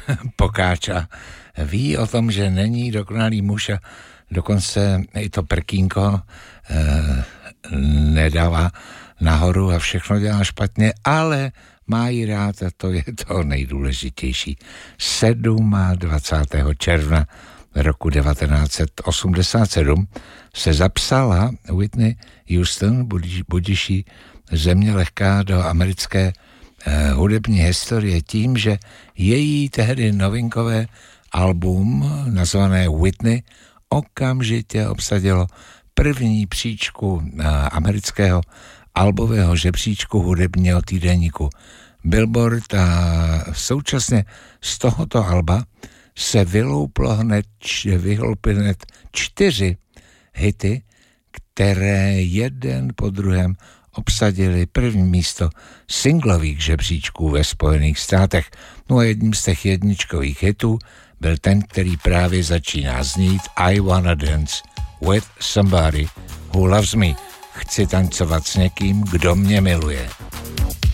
pokáča. Ví o tom, že není dokonalý muž a dokonce i to prkínko nedává nahoru a všechno dělá špatně, ale má ji rád a to je to nejdůležitější. 27. června roku 1987 se zapsala Whitney Houston, budiší země lehká, do americké hudební historie tím, že její tehdy novinkové album nazvané Whitney okamžitě obsadilo první příčku amerického albového žebříčku hudebního týdeníku Billboard a současně z tohoto alba se vyhlouply hned 4 hity, které jeden po druhém obsadili první místo singlových žebříčků ve Spojených státech. No a jedním z těch jedničkových hitů byl ten, který právě začíná znít I Wanna Dance with Somebody Who Loves Me. Chci tancovat s někým, kdo mě miluje.